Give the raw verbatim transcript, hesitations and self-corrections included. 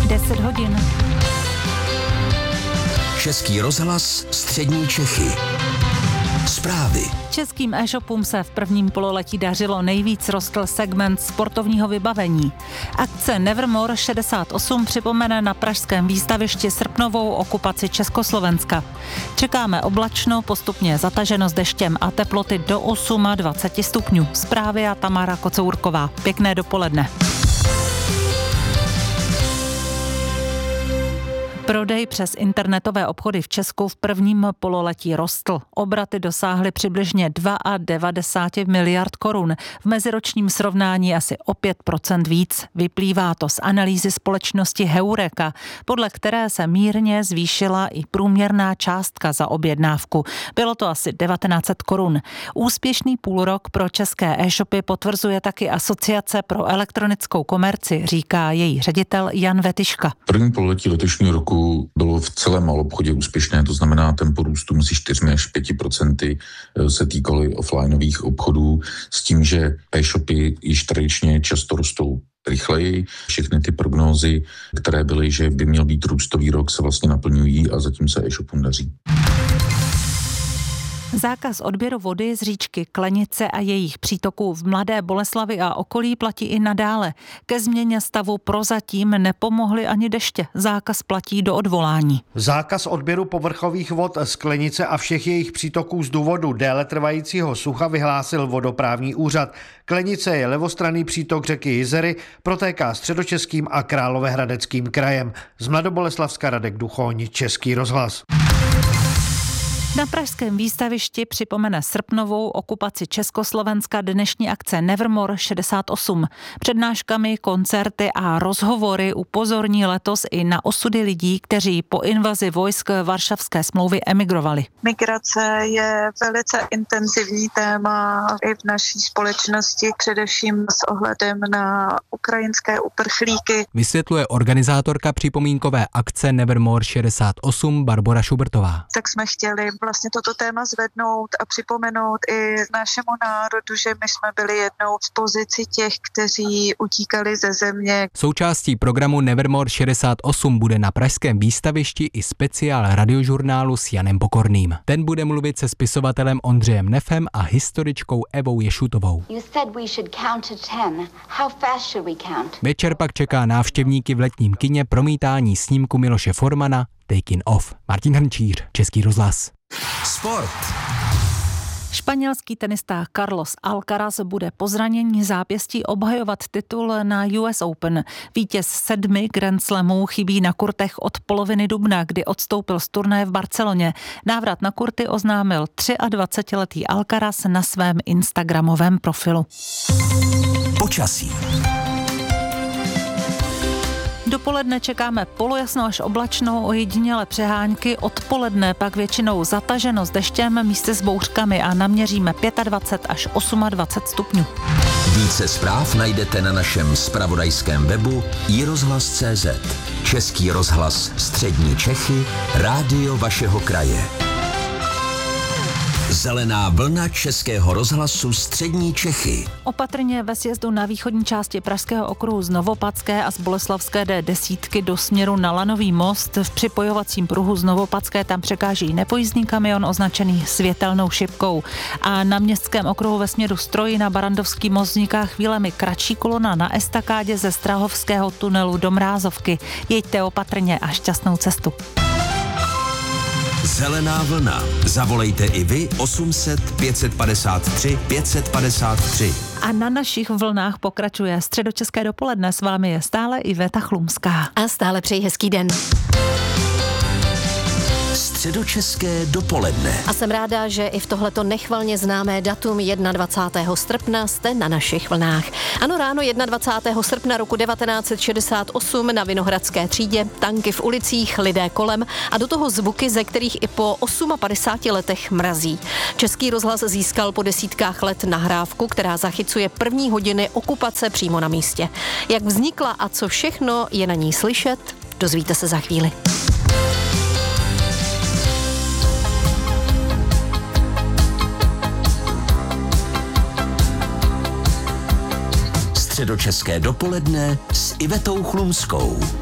deset hodin. Český rozhlas Střední Čechy. Zprávy. Českým e-shopům se v prvním pololetí dařilo, nejvíc rostl segment sportovního vybavení. Akce Nevermore šedesát osm připomene na pražském výstavišti srpnovou okupaci Československa. Čekáme oblačno, postupně zataženo s deštěm a teploty do dvacet osm stupňů. Zprávy a Tamara Kocourková. Pěkné dopoledne. Prodej přes internetové obchody v Česku v prvním pololetí rostl. Obraty dosáhly přibližně devadesát dva miliard korun. V meziročním srovnání asi o pět procent víc. Vyplývá to z analýzy společnosti Heureka, podle které se mírně zvýšila i průměrná částka za objednávku. Bylo to asi devatenáct set korun. Úspěšný půlrok pro české e-shopy potvrzuje taky Asociace pro elektronickou komerci, říká její ředitel Jan Vetyška. První pololetí letošního roku bylo v celém malobchodě úspěšné, to znamená tempo růstu mezi čtyři až pět procent se týkalo offlineových obchodů s tím, že e-shopy již tradičně často rostou rychleji. Všechny ty prognózy, které byly, že by měl být růstový rok, se vlastně naplňují a zatím se e-shopům daří. Zákaz odběru vody z říčky Klenice a jejich přítoků v Mladé Boleslavi a okolí platí i nadále. Ke změně stavu prozatím nepomohly ani deště. Zákaz platí do odvolání. Zákaz odběru povrchových vod z Klenice a všech jejich přítoků z důvodu déle trvajícího sucha vyhlásil vodoprávní úřad. Klenice je levostranný přítok řeky Jizery, protéká Středočeským a Královéhradeckým krajem. Z Mladoboleslavska Radek Duchoň, Český rozhlas. Na pražském výstavišti připomene srpnovou okupaci Československa dnešní akce Nevermore šedesát osm. Přednáškami, koncerty a rozhovory upozorní letos i na osudy lidí, kteří po invazi vojsk Varšavské smlouvy emigrovali. Migrace je velice intenzivní téma i v naší společnosti, především s ohledem na ukrajinské uprchlíky. Vysvětluje organizátorka připomínkové akce Nevermore šedesát osm Barbora Šubertová. Tak jsme chtěli vlastně toto téma zvednout a připomenout i našemu národu, že my jsme byli jednou v pozici těch, kteří utíkali ze země. Součástí programu Nevermore šedesát osm bude na pražském výstavišti i speciál radiožurnálu s Janem Pokorným. Ten bude mluvit se spisovatelem Ondřejem Nefem a historičkou Evou Ješutovou. Večer pak čeká návštěvníky v letním kině promítání snímku Miloše Formana Taking Off. Martin Hrnčíř, Český rozhlas. Sport. Španělský tenista Carlos Alcaraz bude po zranění zápěstí obhajovat titul na U S Open. Vítěz sedmi Grand Slamů chybí na kurtech od poloviny dubna, kdy odstoupil z turnaje v Barceloně. Návrat na kurty oznámil dvacetiletý Alcaraz na svém instagramovém profilu. Počasí. Dopoledne čekáme polojasno až oblačnou, ojediněle přehánky, odpoledne pak většinou zataženo s deštěm, místy s bouřkami a naměříme dvacet pět až dvacet osm stupňů. Více zpráv najdete na našem zpravodajském webu i rozhlas tečka cé zet. Český rozhlas Střední Čechy, rádio vašeho kraje. Zelená vlna Českého rozhlasu Střední Čechy. Opatrně ve sjezdu na východní části Pražského okruhu z Novopadské a z Boleslavské D desítky do směru na Lanový most. V připojovacím pruhu z Novopadské tam překáží nepojízdný kamion označený světelnou šipkou. A na městském okruhu ve směru Strojí na Barandovský most vzniká chvílemi kratší kolona na estakádě ze Strahovského tunelu do Mrázovky. Jeďte opatrně a šťastnou cestu. Zelená vlna. Zavolejte i vy osm set pět set padesát tři pět set padesát tři. A na našich vlnách pokračuje Středočeské dopoledne. S vámi je stále Iveta Chlumská. A stále přeji hezký den. Středočeské dopoledne. A jsem ráda, že i v tohleto nechvalně známé datum dvacátého prvního srpna jste na našich vlnách. Ano, ráno dvacátého prvního srpna roku devatenáct set šedesát osm na Vinohradské třídě, tanky v ulicích, lidé kolem a do toho zvuky, ze kterých i po padesáti osmi letech mrazí. Český rozhlas získal po desítkách let nahrávku, která zachycuje první hodiny okupace přímo na místě. Jak vznikla a co všechno je na ní slyšet, dozvíte se za chvíli. Středočeské dopoledne s Ivetou Chlumskou.